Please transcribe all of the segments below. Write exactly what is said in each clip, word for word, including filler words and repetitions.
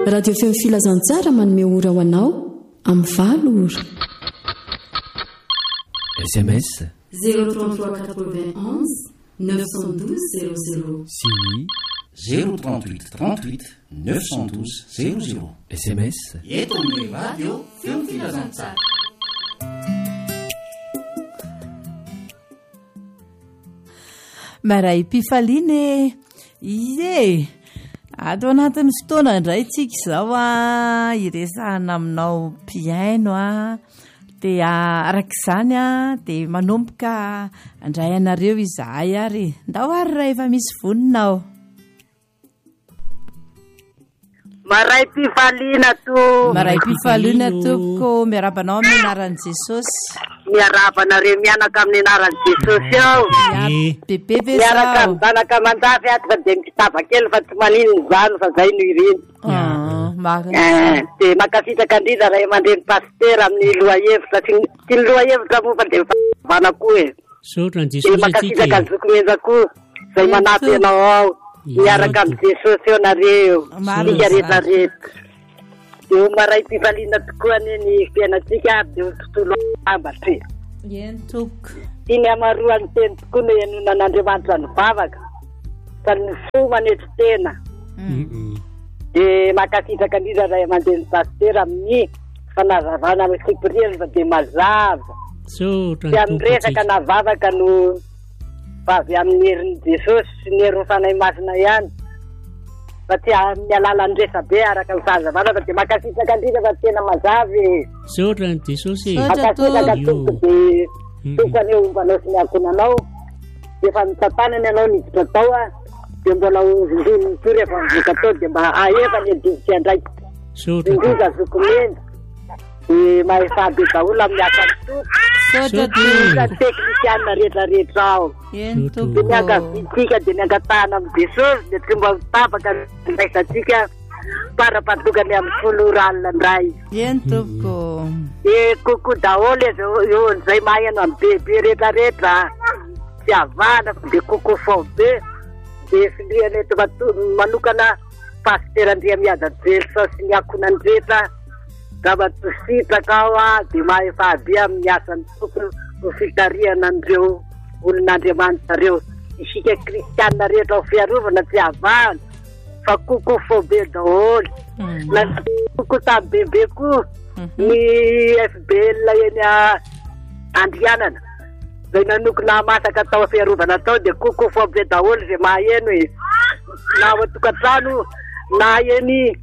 radio feo filazantsara manome ora ho anao amin'ny valo ora. S M S zéro trente-trois quatre-vingt-onze neuf cent douze zéro zéro. Sini zéro trente-huit trente-huit neuf cent douze zéro zéro. S M S eto amin'ny radio feo filazantsara. maray mpifaliana ie ato anatin'ny fotoana indray tsika izao a iresahana aminao mpiaino a dia arak'izany a dia manomboka andray anareo izahay ary ndao ary raha efa misy voninao. maray mpifaliana to maray mpifaliana toko miarabanao amin'ny anaran'i Jesosy. miarabanareo mianaka amin'ny anaran'i Jesosy ao bebe ve miaraka amin'ny zanaka mandafy ato fa dia mikitava kely fa tsy manino zany fa zay no ireny. dia makasitraka indrindra ray aman-dreny pasitera amin'ny lohahevitra tsy ny lohahevitra moa fa dia vana koa e. dia makasitraka ny zokomenja koa zay manampy ianao ao miaraka amin'ny Jesosy eo nareo ika rehetrarehetra. dia maray mpifaliana tokoa ane ny fiainatsika ary dia tontolo ambatra entoko iny amaroany teny tokoa no ianonan'Andriamanitra ny vavaka fa ny fo manetry tena. dia makasitraka indrindra ray aman-dreny pasitera amin'ny fanazavana sipiriany fa dia mazava dia amin'ny resaka na vavaka no vavy amin'ny herin'i Jesosy sy ny herin'ny fanahy masina ihany fa tsy amin'ny alalan'ny resabe araka ny fahazavana fa dia makasitraka indrindra fa tena mazavy sotrany Jesosy makasitraka toko dia tokany eo ombanao sy miankonanao dia efa mitsatanany ianao niditra tao a dia mbola ondrony toy rehefa mivoaka tao dia mba ahefa ny adivitsy andraiky indrindra zokomena dia mahefabe daholo amin'ny asany toko teknisianina rehetrarehetra ao dia miankavitsika dia miankatahana amin'ny Jesosy dia tsy mba mitapaka ndraisatsika para-patokany amin'ny folo ralina indray entoko dia koko daholo eo zay maheno amin'ny bebe rehetrarehetra tsy avana dia koko fao be dia filiana eto manokana pasitera andria miadajelo sy miakonany rehetra raha matositraka ao a dia mahefabe amin'ny asany tokony ho fitariana an'ireo olon'Andriamanitra reo isika kristianina rehetra ho fiarovana tsy avana fa koko fao be daholo na koko tamin'ny bebe koa ny F B L eny andrianana zay nanokona masaka tao fiarovana tao dia koko fao be daholo zay maheno e na ao atokantrano na eny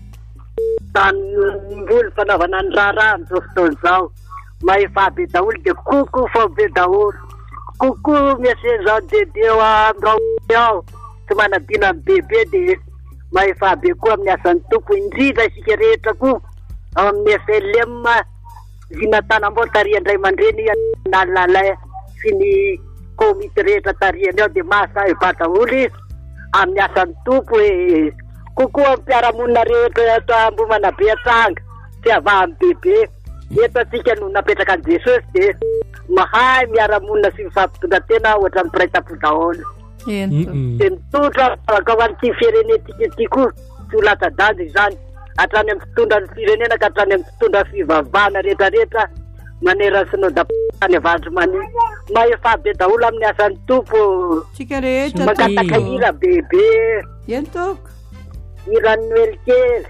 tanimboly fanaovana ny raharaha amin'izao fotoana izao mahefabe daholo dia koko fao be daholo koko miasen'izao dede eo amin'ny ao tsy manadina amin'ny bebe dia mahefabe koa amin'ny asan'ny tompo indrindra isika rehetra koa ao amin'ny F L M zinatana-mbola tariandray aman-dreny nalalay sy ny komity rehetra tariany ao dia mahasahiba daholo izy amin'ny asan'ny tompo e kokoa amin'ny mpiaramonina rehetra eto ambomana be atsanga tsy avahan'ny bebe eto atsika no napetraka an'i Jesosy dia mahay miaramonina sy mifampitondra tena ohatra amin'ny piraitam-po daholo dia mitondra ka ho an'ity firenetsika ity koa tsy ho latsa-danja izany hatrany amin'ny fitondra ny firenena ka hatrany amin'ny fitondra fivavahana rehetrarehetra manera synodany avandro mani mahefabe daholo amin'ny asan'ny tompo tsika rehetra makataka hira bebe entoko hirany noely kely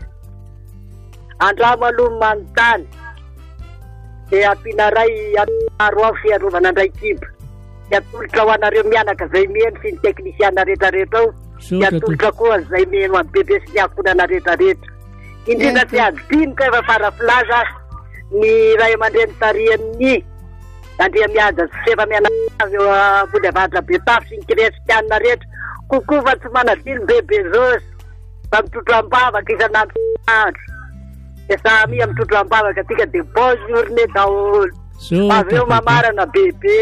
andramo aloha manontany dia ampiana ray aro ao fiarovana andray kibo dia atolotra ho anareo mianaka zay mieno sy ny teknisiana rehetrarehetra ao dia atolotra koa zay mieno amin'ny bebe sy miankonana rehetrarehetra indrindra tsy adinika efa farafilaza ny ray aman-dreny tarian'ny andria mihaja sy sefa mianavy eo ambony avadra be tafy sy ny kristianina rehetra kokoa fa tsy manadiny bebe Jesosy fa mitotro ambavaka isanandro dia samy mitotro ambavaka atika dia bon journée daholo avy eo mamarana bebe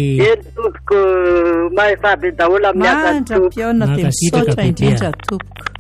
entoko mahefabe daholo amin'ny asany mandra-piona dia misaotra indrindra toko